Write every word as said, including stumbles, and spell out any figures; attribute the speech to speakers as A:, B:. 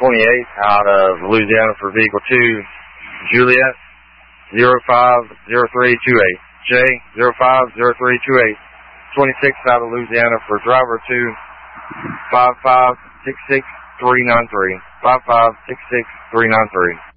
A: twenty-eight out of Louisiana for vehicle two, Juliet, zero five zero three two eight. Jay, zero five zero three two eight. twenty-six out of Louisiana for driver two, five five six six three nine three. five five six six three nine three.